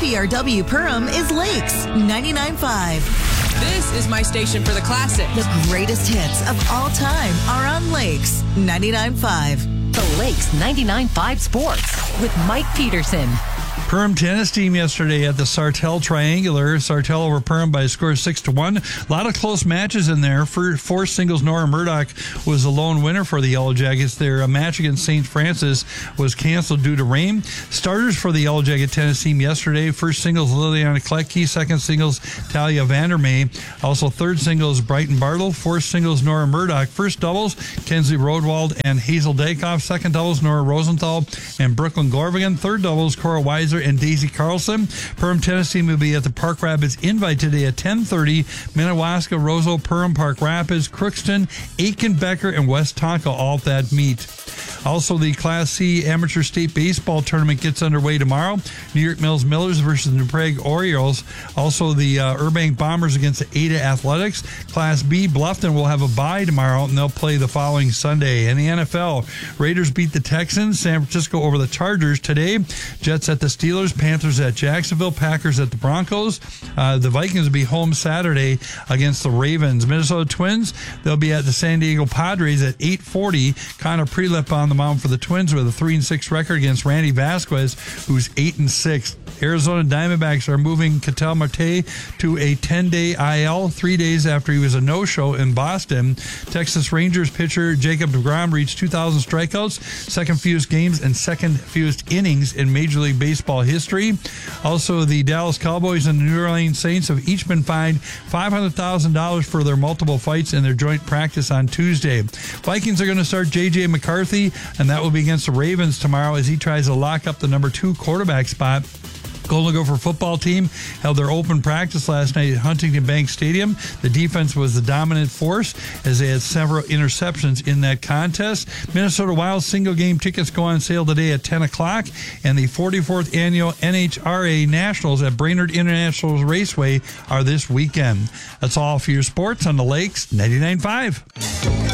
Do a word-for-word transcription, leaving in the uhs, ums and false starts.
P R W Perham is Lakes ninety-nine point five. This is my station for the classic. The greatest hits of all time are on Lakes ninety-nine point five. The Lakes ninety-nine point five Sports with Mike Peterson. Perham tennis team yesterday at the Sartell Triangular. Sartell over Perham by a score of six to one. A lot of close matches in there. For four singles, Nora Murdoch was the lone winner for the Yellow Jackets. Their match against Saint Francis was canceled due to rain. Starters for the Yellow Jacket tennis team yesterday. First singles, Liliana Kletke. Second singles, Talia Vandermeer. Also third singles, Brighton Bartle. Fourth singles, Nora Murdoch. First doubles, Kenzie Rodwald and Hazel Daykoff. Second doubles, Nora Rosenthal and Brooklyn Gorvigan. Third doubles, Cora Weiser and Daisy Carlson. Perham tennis team will be at the Park Rapids Invite today at ten thirty. Minnewaska, Roseau, Perham, Park Rapids, Crookston, Aiken, Becker, and West Tonka all at that meet. Also, the Class C Amateur State Baseball Tournament gets underway tomorrow. New York Mills Millers versus New Prague Orioles. Also, the uh, Burbank Bombers against the Ada Athletics. Class B, Bluffton will have a bye tomorrow, and they'll play the following Sunday. In the N F L, Raiders beat the Texans. San Francisco over the Chargers today. Jets at the Steelers. Panthers at Jacksonville. Packers at the Broncos. Uh, the Vikings will be home Saturday against the Ravens. Minnesota Twins, they'll be at the San Diego Padres at eight forty. Connor Prelip on the mound for the Twins with a three and six record against Randy Vasquez, who's eight and six. Arizona Diamondbacks are moving Ketel Marte to a ten-day I L, three days after he was a no-show in Boston. Texas Rangers pitcher Jacob deGrom reached two thousand strikeouts, second fewest games and second fewest innings in Major League Baseball history. Also, the Dallas Cowboys and the New Orleans Saints have each been fined five hundred thousand dollars for their multiple fights in their joint practice on Tuesday. Vikings are going to start J J McCarthy, and that will be against the Ravens tomorrow as he tries to lock up the number two quarterback spot. Golden Gopher football team held their open practice last night at Huntington Bank Stadium. The defense was the dominant force as they had several interceptions in that contest. Minnesota Wild single game tickets go on sale today at ten o'clock, and the forty-fourth annual N H R A Nationals at Brainerd International Raceway are this weekend. That's all for your sports on the Lakes ninety-nine point five.